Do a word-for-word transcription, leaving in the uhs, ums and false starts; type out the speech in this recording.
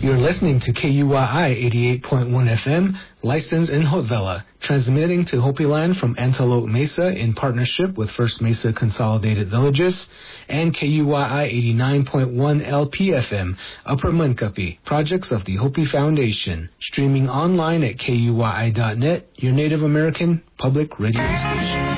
You're listening to K U Y I eighty-eight point one F M, licensed in Haute Villa, transmitting to Hopi Land from Antelope Mesa in partnership with First Mesa Consolidated Villages, and K U Y I eighty-nine point one L P F M, Upper Munkapi, projects of the Hopi Foundation, streaming online at K U Y I dot net, your Native American public radio station.